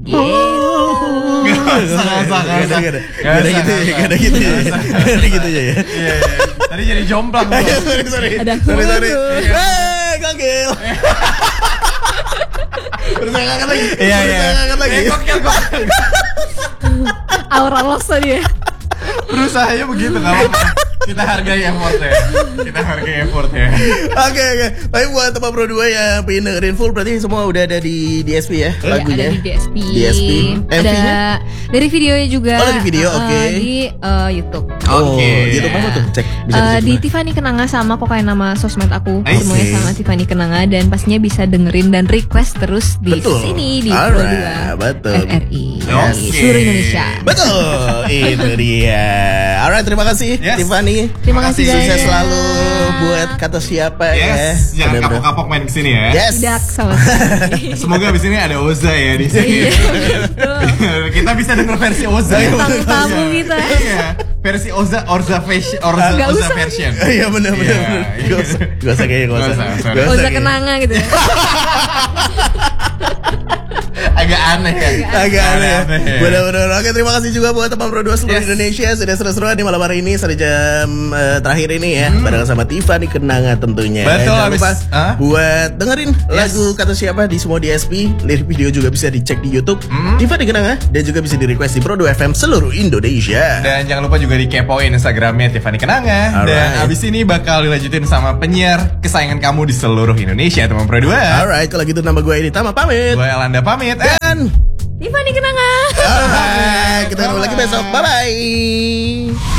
Gak ada gitu ya. Tadi jadi jomplang. Sorry. Gokil. Terus saya ngangkat lagi. Iya. Gokil. Aura loss tadi ya. Berusahanya begitu, gak apa-apa. Kita hargai effortnya. Oke. Tapi buat teman Pro 2 yang pengen dengerin full, berarti semua udah ada di DSP ya lagunya? Ada di DSP. Ada dari videonya juga. Oh, dari video, oke. Di YouTube. YouTube apa tuh? Cek. Bisa dicek di mana? Tiffany Kenanga sama kok kayak nama sosmed aku. I Semuanya see. sama Tiffany Kenanga dan pastinya bisa dengerin dan request terus di sini di Pro 2 betul. RRI Oke. seluruh Indonesia. Betul, itu dia. Alright, terima kasih Tiffany. Terima kasih guys. Sukses selalu buat kata siapa Yes, ya. jangan kapok-kapok main kesini ya. Yes. Tidak sama sekali. Semoga abis ini ada Oza ya di sini. Kita bisa denger versi Oza. Bintang tamu kita. Iya, versi Orza Nggak usah. version. Iya benar. Gak usah kayaknya Nggak usah. Oza Kenanga gitu ya. Agak aneh ya. Agak aneh. Benar-benar. Oke, terima kasih juga buat teman Pro 2 seluruh Indonesia sudah seru-seruan di malam hari ini sampai jam terakhir ini ya, barengan sama Tiffany Kenanga tentunya. Betul, Jangan lupa abis- buat dengerin lagu kata siapa di semua DSP. Lirik video juga bisa dicek di YouTube Tiffany Kenanga dan juga bisa di request di Pro 2 FM seluruh Indonesia. Dan jangan lupa juga dikepoin Instagramnya Tiffany Kenanga. Alright. Dan abis ini bakal dilanjutin sama penyiar kesayangan kamu di seluruh Indonesia, teman Pro 2. Alright, kalau gitu nama gue Edi Tama pamit. Gue Elanda pamit. Dan Tiffany Kenanga. alright, kita ketemu lagi besok. Bye bye.